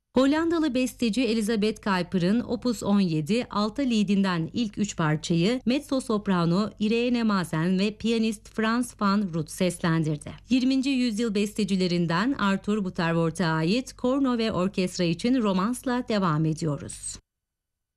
Hollandalı besteci Elizabeth Kuiper'ın Opus 17 Alta Liedi'nden ilk 3 parçayı mezzo-soprano Irene Mazen ve piyanist Frans van Rut seslendirdi. 20. yüzyıl bestecilerinden Arthur Butterworth'a ait korno ve orkestra için romansla devam ediyoruz.